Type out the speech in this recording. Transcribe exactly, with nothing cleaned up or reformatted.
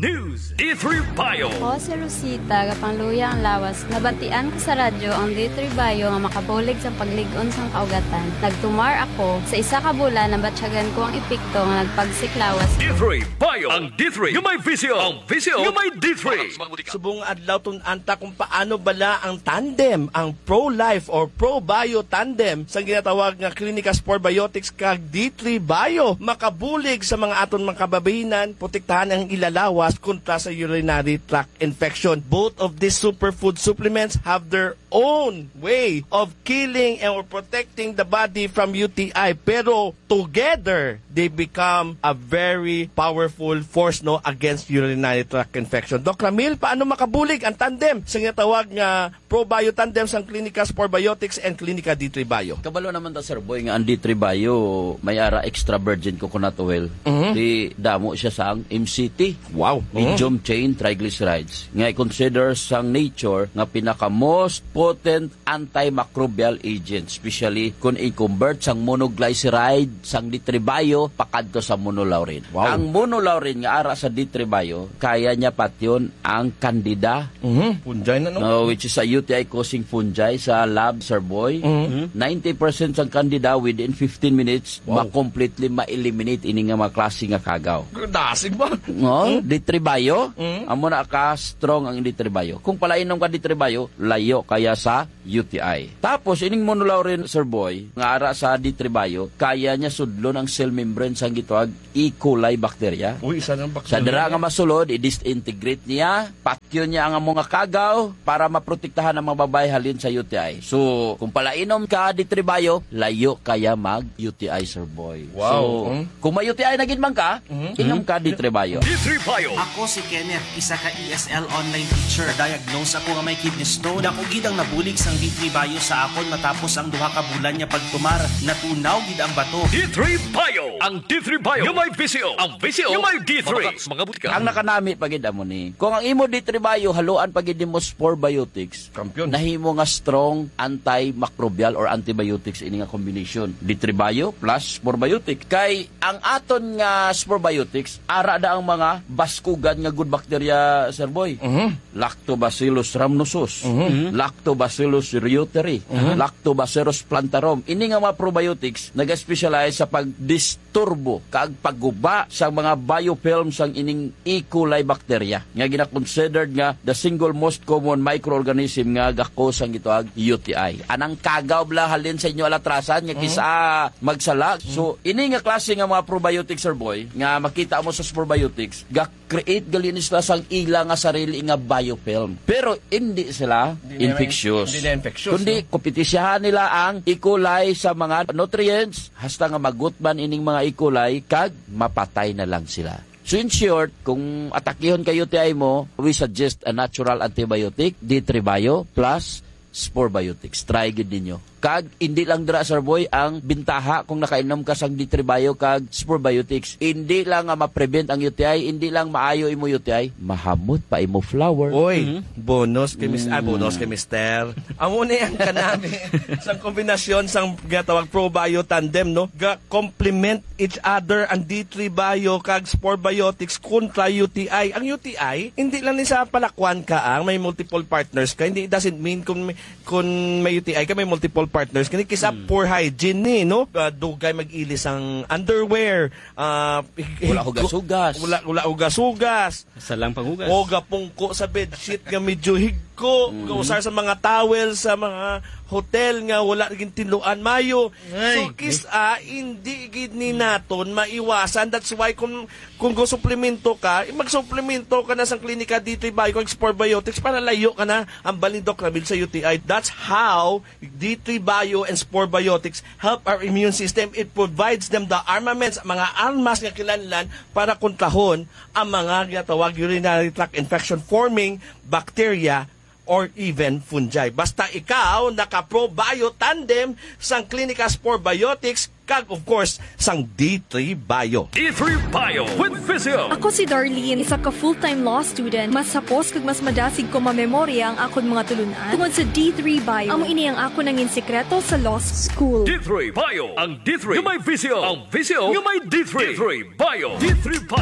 News, D three Bio. Ako si Rosita, kapangluya ang lawas. Nabatian ko sa radyo ang D three Bio nga makabulig sa pagligon sang kaugatan. Nagtumar ako sa isa ka bulan na batsyagan ko ang epekto nga nagpagsiklawas. D three Bio. Ang D three, yung may visyo. Ang visyo, yung may D three. Subong adlaw tunanta kung paano bala ang tandem, ang pro-life or pro-bio tandem sa ginatawag nga Klinika Sport Biotics kag D three Bio makabulig sa mga aton mga kababayinan, protektahan ang ilalawas kontra sa urinary tract infection. Both of these superfood supplements have their own way of killing and or protecting the body from U T I, pero together they become a very powerful force no against urinary tract infection. Doc Ramil, paano makabulig ang tandem sa ginatawag nga pro-bio tandem sa Klinika Sport Biotics and Klinika D three Bio? Kabalo naman ta Sir Boy nga ang D three Bio may ara extra virgin coconut oil. Mhm. Di damo siya sang M C T. Wow. Medium chain triglycerides. Nga i-consider sang nature nga pinaka most potent antimicrobial agent, especially kung i-convert sang monoglyceride sang D three Bio pakadto sa monolaurin. Wow. Ang monolaurin nga ara sa D three Bio, kaya niya patyon ang candida, Mhm. Punjay na no. no, which is a U T I causing fungi sa lab, Sir Boy. Mhm. ninety percent sang candida within fifteen minutes Wow. ma-completely ma-eliminate ini nga mga klase nga kagaw. Dasig ba? No, D three Bio, Mm. amo na ka strong ang D three Bio. Kung palainom ka D three Bio, layo kaya sa U T I. Tapos ining monolaurin, Sir Boy, nga ara sa D three Bio, kaya niya sudlon ang cell membrane sang gitawag E. coli bacteria. Uy, isa ng Sa dira nga masulod, i-disintegrate niya, patyo niya ang mga kagaw para maprotektahan ang mga babae halin sa U T I. So, kung palainom ka D three Bio, layo kaya mag-U T I, Sir Boy. Wow. So, Mm. kung may U T I na gid man ka, Mhm. inom ka D three Bio. D three Bio. Ako si Kenneth, isa ka E S L online teacher. Diagnose ako nga may kidney stone. Ako gid ang nabulig sang D three Bio sa akon matapos ang duha ka bulan niya pagtumar. Natunaw gid ang bato. D three Bio. Ang D three Bio, yung may visyo. Ang visyo, yung may D three. Mga butika. Ang nakanami pagid amo ni. Kung ang imo D three Bio haluan pagid mo Spore Biotics, Kampiyon. nahimo nga strong antimicrobial or antibiotics ini nga combination. D three Bio plus Spore Biotics. Kay ang aton nga Spore Biotics ara da ang mga baskugan nga good bacteria, Sir Boy. Mhm. Lactobacillus rhamnosus, Mhm. Lactobacillus reuteri, Lactobacillus plantarum. Ini nga mga probiotics nag-specialize sa pagdisturbo kag pagguba sa mga biofilm sang ining E. coli bacteria nga gina-considered nga the single most common microorganism nga gakos ang gitawag U T I. Anang kagaw bla halin sa inyo alatrasan nga kisa magsala. So ini nga klase nga mga probiotics, Sir Boy, nga makita mo sa probiotics, ga-create gali nila sang ila nga sarili nga biofilm. Pero hindi sila Hindi na- infectious. hindi na infectious, Kundi no? kompetisyahan nila ang E. coli sa mga nutrients hasta nga magutban ining mga E. coli kag mapatay na lang sila. So in short, kung atakihon kayo U T I mo, we suggest a natural antibiotic, D three Bio plus Spore Biotics. Try gid ninyo. Kag hindi lang dira, Sir Boy, ang bintaha kung nakainom ka sang D three Bio kag Spore Biotics. Hindi lang nga ma-prevent ang U T I, hindi lang maayo imo U T I, mahamot pa imo flower. Oy, bonus kay Miss ah, bonus kay Mister. Amo ni ang kanami sang kombinasyon sang gatawag pro-bio tandem no. Ga complement each other ang D three Bio kag Spore Biotics kontra U T I. Ang U T I hindi lang ni sa palakwan ka ang may multiple partners ka. Hindi, it doesn't mean kung may, kung may U T I ka may multiple partners kani kisa Hmm. poor hygiene ni no. Uh, dugay mag-ilis ang underwear, uh, Wala hugas-hugas. Wala wala hugas-hugas. Salang panghugas. O gapungko sa bedsheet nga medyo higko, gausar sa mga towel sa mga hotel nga wala naging tinluan mayo. So kis a hindi gid ni naton maiwasan. That's why kung kung go suplemento ka, eh, magsuplemento ka na sa klinika D three Bio kag Spore Biotics para layo ka na ang balindok Ramil sa U T I. That's how D three Bio and Spore Biotics help our immune system. It provides them the armaments, mga armas nga kinahanglan para kontrahon ang mga gatawag urinary tract infection forming bacteria or even fungi. Basta ikaw naka-pro-bio tandem sang Klinika Spore Biotics kag of course sang D three Bio. D three Bio with visyo. Ako si Darlene, isa ka full-time law student. Mas sapos kag mas madasig ko mamemorya ang akon mga tulunan tungod sa D three Bio. Amo ini ang ako nangin sekreto sa law school. D three Bio. Ang D three, yung may visyo. Ang visyo, yung may D three. D three Bio. D three Bio.